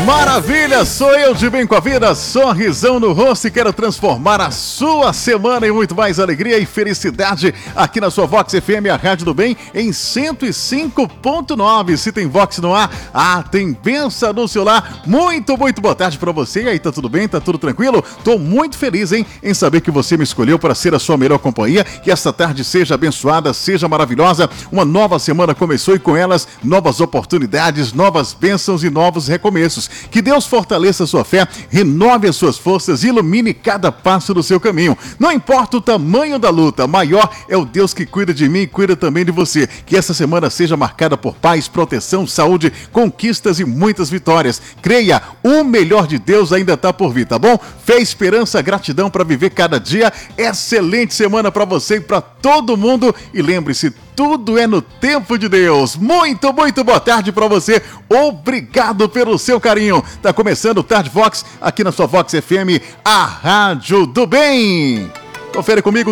Maravilha, sou eu de bem com a vida, sorrisão no rosto e quero transformar a sua semana em muito mais alegria e felicidade aqui na sua Vox FM, a Rádio do Bem, em 105.9. Se tem Vox no ar, tem bênção no seu lar. Muito boa tarde pra você. E aí, tá tudo bem? Tá tudo tranquilo? Tô muito feliz, em saber que você me escolheu para ser a sua melhor companhia. Que esta tarde seja abençoada, seja maravilhosa. Uma nova semana começou e com elas novas oportunidades, novas bênçãos e novos recomeços. Que Deus fortaleça a sua fé, renove as suas forças e ilumine cada passo do seu caminho. Não importa o tamanho da luta, maior é o Deus que cuida de mim e cuida também de você. Que essa semana seja marcada por paz, proteção, saúde, conquistas e muitas vitórias. Creia, o melhor de Deus ainda está por vir, tá bom? Fé, esperança, gratidão para viver cada dia. Excelente semana para você e para todo mundo. E lembre-se, tudo é no tempo de Deus. Muito boa tarde para você. Obrigado pelo seu carinho. Tá começando o Tarde Vox aqui na sua Vox FM, a Rádio do Bem. Confere comigo.